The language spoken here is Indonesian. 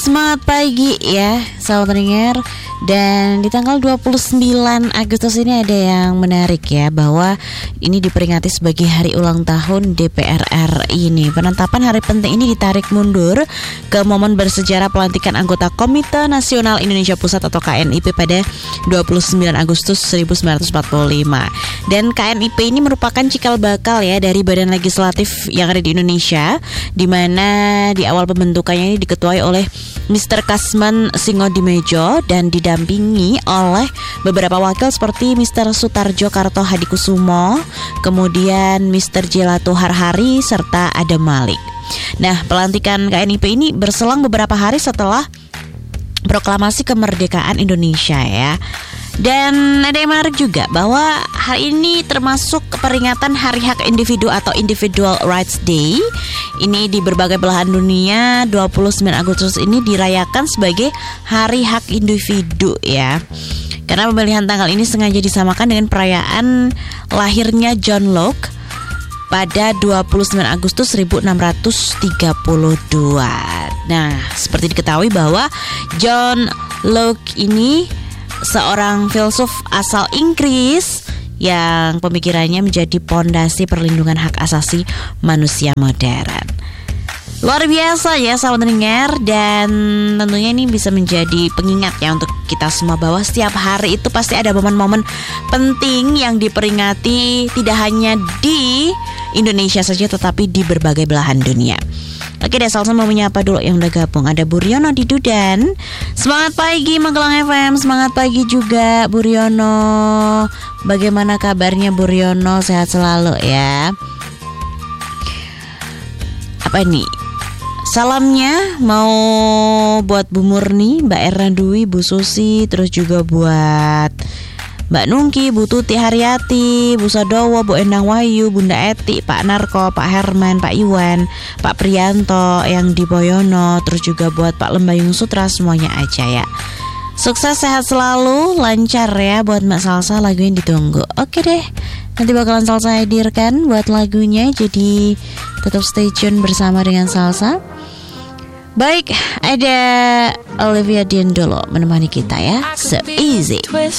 Semangat pagi ya sahabat pendengar. Dan di tanggal 29 Agustus ini ada yang menarik ya, bahwa ini diperingati sebagai hari ulang tahun DPR RI ini. Penetapan hari penting ini ditarik mundur ke momen bersejarah pelantikan anggota Komite Nasional Indonesia Pusat atau KNIP pada 29 Agustus 1945. Dan KNIP ini merupakan cikal bakal ya dari badan legislatif yang ada di Indonesia, di mana di awal pembentukannya ini diketuai oleh Mr. Kasman Singodimedjo dan didampingi oleh beberapa wakil seperti Mr. Sutarjo Karto Hadikusumo, kemudian Mr. Jelatu Harhari serta Adam Malik. Nah, pelantikan KNIP ini berselang beberapa hari setelah proklamasi kemerdekaan Indonesia ya. Dan ada yang menarik juga bahwa hari ini termasuk peringatan Hari Hak Individu atau Individual Rights Day. Ini di berbagai belahan dunia 29 Agustus ini dirayakan sebagai Hari Hak Individu ya. Karena pemilihan tanggal ini sengaja disamakan dengan perayaan lahirnya John Locke pada 29 Agustus 1632. Nah, seperti diketahui bahwa John Locke ini seorang filsuf asal Inggris yang pemikirannya menjadi pondasi perlindungan hak asasi manusia modern. Luar biasa ya sahabat pendengar, dan tentunya ini bisa menjadi pengingat ya untuk kita semua bahwa setiap hari itu pasti ada momen-momen penting yang diperingati tidak hanya di Indonesia saja tetapi di berbagai belahan dunia. Oke deh, Salsa mau menyapa dulu yang udah gabung. Ada Bu Riono di Dudan. Semangat pagi Magelang FM. Semangat pagi juga Bu Riono. Bagaimana kabarnya Bu Riono? Sehat selalu ya. Apa nih? Salamnya mau buat Bu Murni, Mbak Erna Dwi, Bu Susi, terus juga buat Mbak Nungki, Bu Tuti Haryati, Bu Sadowo, Bu Endang Wahyu, Bunda Eti, Pak Narko, Pak Herman, Pak Iwan, Pak Priyanto yang di Boyono, terus juga buat Pak Lembayung Sutra, semuanya aja ya. Sukses, sehat selalu, lancar ya buat Mbak Salsa, lagu yang ditunggu. Oke deh, nanti bakalan Salsa hadirkan buat lagunya, jadi tetap stay tune bersama dengan Salsa. Baik, ada Olivia Dian dulu menemani kita ya. So easy.